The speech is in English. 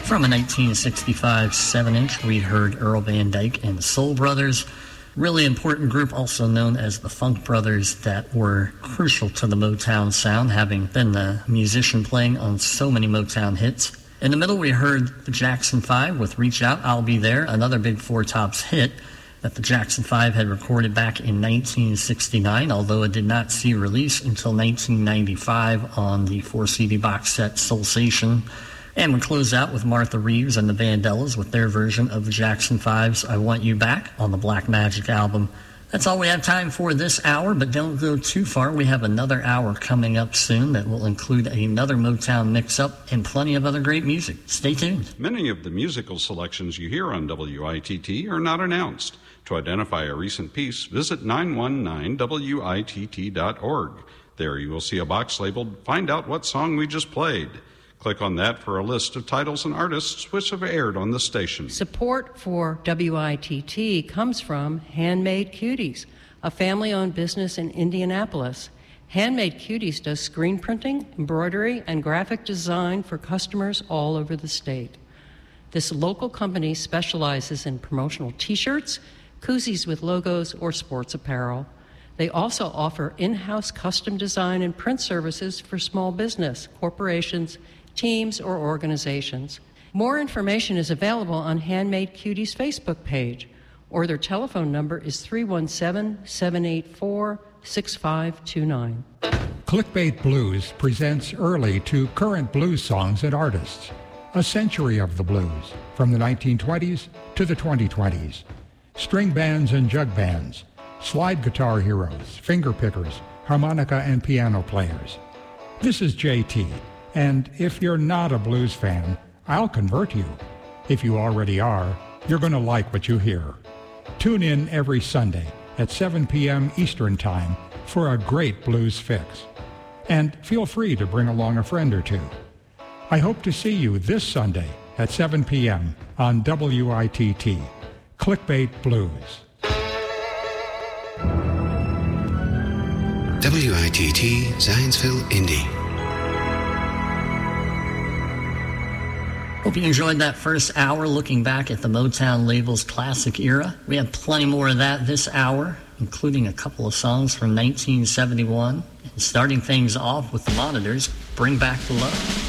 From a 1965 7-inch, we heard Earl Van Dyke and the Soul Brothers, really important group also known as the Funk Brothers that were crucial to the Motown sound, having been the musician playing on so many Motown hits. In the middle, we heard the Jackson 5 with Reach Out, I'll Be There, another big Four Tops hit that the Jackson 5 had recorded back in 1969, although it did not see release until 1995 on the 4-CD box set Soulsation. And we close out with Martha Reeves and the Vandellas with their version of the Jackson 5's I Want You Back on the Black Magic album. That's all we have time for this hour, but don't go too far. We have another hour coming up soon that will include another Motown mix-up and plenty of other great music. Stay tuned. Many of the musical selections you hear on WITT are not announced. To identify a recent piece, visit 919witt.org. There you will see a box labeled Find Out What Song We Just Played. Click on that for a list of titles and artists which have aired on the station. Support for WITT comes from Handmade Cuties, a family-owned business in Indianapolis. Handmade Cuties does screen printing, embroidery, and graphic design for customers all over the state. This local company specializes in promotional T-shirts, koozies with logos, or sports apparel. They also offer in-house custom design and print services for small business, corporations, teams, or organizations. More information is available on Handmade Cuties' Facebook page, or their telephone number is 317-784-6529. Clickbait Blues presents early to current blues songs and artists. A century of the blues, from the 1920s to the 2020s. String bands and jug bands, slide guitar heroes, finger pickers, harmonica and piano players. This is JT, and if you're not a blues fan, I'll convert you. If you already are, you're going to like what you hear. Tune in every Sunday at 7 p.m. Eastern Time for a great blues fix. And feel free to bring along a friend or two. I hope to see you this Sunday at 7 p.m. on WITT. Clickbait Blues. WITT Zionsville, Indy. Hope you enjoyed that first hour looking back at the Motown label's classic era. We have plenty more of that this hour, including a couple of songs from 1971. And starting things off with the Monitors, Bring Back the Love.